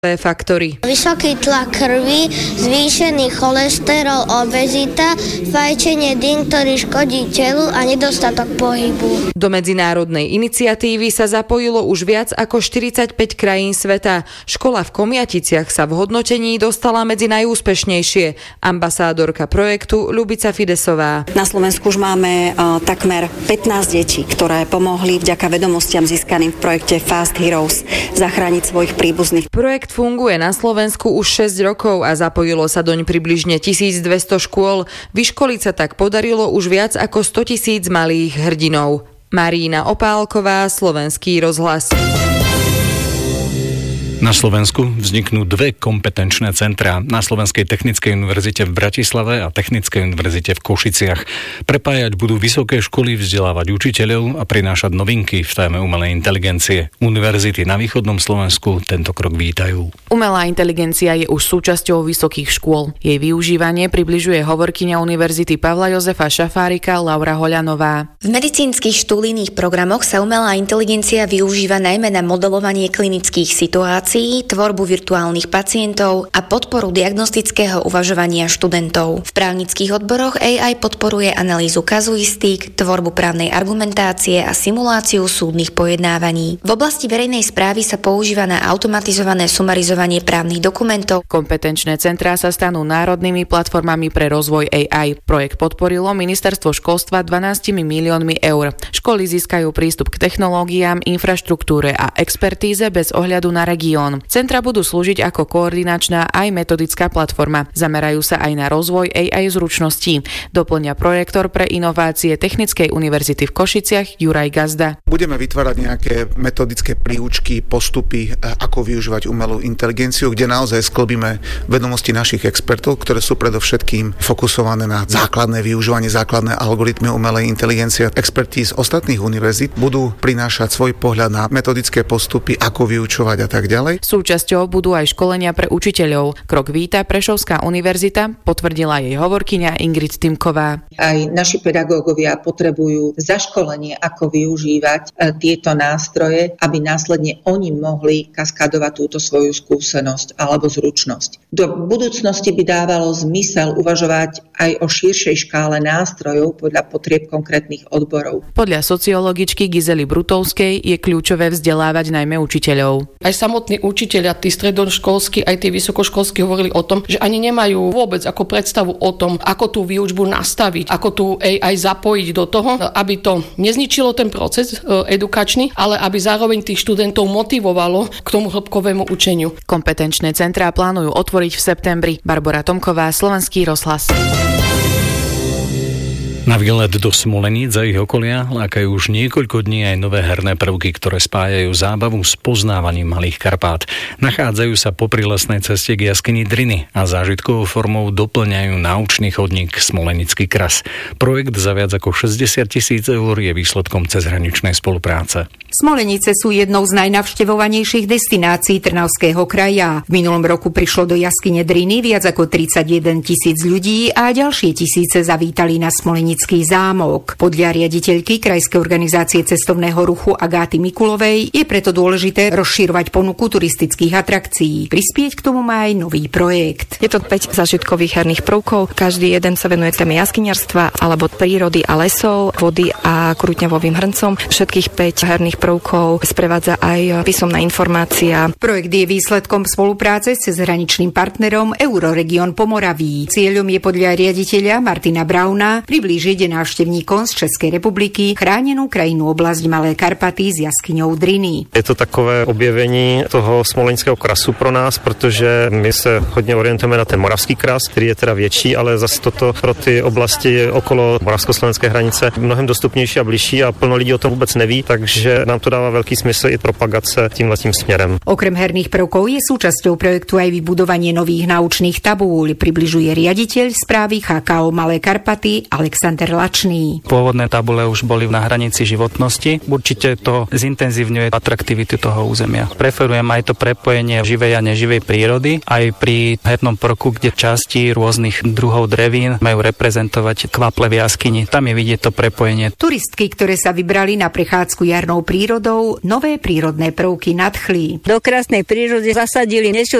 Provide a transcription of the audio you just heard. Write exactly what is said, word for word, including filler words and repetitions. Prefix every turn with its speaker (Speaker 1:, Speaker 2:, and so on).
Speaker 1: faktory.
Speaker 2: Vysoký tlak krvi, zvýšený cholesterol, obezita, fajčenie dín, ktorý škodí telu a nedostatok pohybu.
Speaker 1: Do medzinárodnej iniciatívy sa zapojilo už viac ako štyridsaťpäť krajín sveta. Škola v Komiaticiach sa v hodnotení dostala medzi najúspešnejšie. Ambasádorka projektu Ľubica Fidesová.
Speaker 3: Na Slovensku už máme uh, takmer pätnásť detí, ktoré pomohli vďaka vedomostiam získaným v projekte Fast Heroes zachrániť svojich príbuzných.
Speaker 1: Projekt funguje na Slovensku už šesť rokov a zapojilo sa doň približne tisícdvesto škôl. Vyškoliť sa tak podarilo už viac ako stotisíc malých hrdinov. Marína Opálková, Slovenský rozhlas.
Speaker 4: Na Slovensku vzniknú dve kompetenčné centrá na Slovenskej technickej univerzite v Bratislave a Technickej univerzite v Košiciach. Prepájať budú vysoké školy, vzdelávať učiteľov a prinášať novinky v téme umelej inteligencie. Univerzity na východnom Slovensku tento krok vítajú.
Speaker 5: Umelá inteligencia je už súčasťou vysokých škôl. Jej využívanie približuje hovorkyňa Univerzity Pavla Jozefa Šafárika Laura Hoľanová.
Speaker 6: V medicínskych študijných programoch sa umelá inteligencia využíva najmä na modelovanie klinických situácií, tvorbu virtuálnych pacientov a podporu diagnostického uvažovania študentov. V právnických odboroch á í podporuje analýzu kazuistík, tvorbu právnej argumentácie a simuláciu súdnych pojednávaní. V oblasti verejnej správy sa používa na automatizované sumarizovanie právnych dokumentov.
Speaker 5: Kompetenčné centrá sa stanú národnými platformami pre rozvoj á í. Projekt podporilo Ministerstvo školstva dvanástimi miliónmi eur. Školy získajú prístup k technológiám, infraštruktúre a expertíze bez ohľadu na región. Centra budú slúžiť ako koordinačná aj metodická platforma. Zamerajú sa aj na rozvoj á í zručností. Doplňa projektor pre inovácie Technickej univerzity v Košiciach Juraj Gazda.
Speaker 7: Budeme vytvárať nejaké metodické príučky, postupy, ako využívať umelú inteligenciu, kde naozaj sklbíme vedomosti našich expertov, ktoré sú predovšetkým fokusované na základné využívanie, základné algoritmy umelej inteligencie. Experti z ostatných univerzít budú prinášať svoj pohľad na metodické postupy, ako vyučovať a tak ďalej.
Speaker 5: Súčasťou budú aj školenia pre učiteľov. Krok víta Prešovská univerzita, potvrdila jej hovorkyňa Ingrid Timková.
Speaker 8: Aj naši pedagógovia potrebujú zaškolenie, ako využívať tieto nástroje, aby následne oni mohli kaskadovať túto svoju skúsenosť alebo zručnosť. Do budúcnosti by dávalo zmysel uvažovať aj o širšej škále nástrojov podľa potrieb konkrétnych odborov.
Speaker 5: Podľa sociologičky Gizely Brutovskej je kľúčové vzdelávať najmä učiteľov.
Speaker 9: Aj samotní učitelia, tí stredoškolskí, aj tí vysokoškolskí hovorili o tom, že ani nemajú vôbec ako predstavu o tom, ako tú výučbu nastaviť, ako tú á í zapojiť do toho, aby to nezničilo ten proces edukačný, ale aby zároveň tých študentov motivovalo k tomu hĺbkovému učeniu.
Speaker 5: Kompetenčné centrá plánujú otvoriť v septembri. Barbora Tomková, Slovenský rozhlas.
Speaker 4: Na výlet do Smoleníc a ich okolia lákajú už niekoľko dní aj nové herné prvky, ktoré spájajú zábavu s poznávaním Malých Karpát. Nachádzajú sa popri lesnej ceste k jaskyni Driny a zážitkovou formou doplňajú naučný chodník Smolenický kras. Projekt za viac ako šesťdesiat tisíc eur je výsledkom cezhraničnej spolupráce.
Speaker 10: Smolenice sú jednou z najnavštevovanejších destinácií Trnavského kraja. V minulom roku prišlo do jaskyne Driny viac ako tridsaťjeden tisíc ľudí a ďalšie tisíce zavítali na Smolenický zámok. Podľa riaditeľky Krajskej organizácie cestovného ruchu Agáty Mikulovej je preto dôležité rozširovať ponuku turistických atrakcií. Prispieť k tomu má aj nový projekt.
Speaker 11: Je to päť zážitkových herných prvkov. Každý jeden sa venuje téme jaskyniarstva alebo prírody a lesov, vody a krútňavovým hrncom. Všetkých päť herných prvkov sprevádza aj písomná informácia.
Speaker 10: Projekt je výsledkom spolupráce s cezhraničným partnerom Euroregion Pomoraví. Cieľom je podľa riaditeľa Martina Brauna priblížiť návštevníkom z Českej republiky chránenú krajinu oblasť Malé Karpaty s jaskyňou Driny.
Speaker 12: Je to takové objevení toho Smolenického krasu pro nás, protože my se hodně orientujeme na ten moravský kras, který je teda větší, ale zase toto pro ty oblasti okolo moravskoslovenské hranice mnohem dostupnější a bližší a plno lidí o tom vůbec neví, takže nám to dává veľký smysl i propagace tímhletím směrem.
Speaker 10: Okrem herných prvkov je súčasťou projektu aj vybudovanie nových naučných tabúľ, približuje riaditeľ správy há ká ó Malé Karpaty Alexander Lačný.
Speaker 13: Pôvodné tabule už boli na hranici životnosti. Určite to zintenzívňuje atraktivitu toho územia. Preferujem aj to prepojenie živej a neživej prírody, aj pri hernom prvku, kde časti rôznych druhov drevín majú reprezentovať kvaple v jaskyni. Tam je vidieť to prepojenie.
Speaker 10: Turistky, ktoré sa vybrali na prechádzku jarnou prírody, prírodou nové prírodné prvky nadchli.
Speaker 14: Do krásnej prírody zasadili niečo